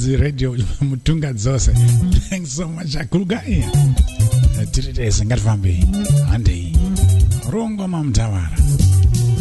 Mwanzi Radio mutunga dzose. Thanks so much akuluga iya. Tiritese ngatifambe ande rongo mamtawara.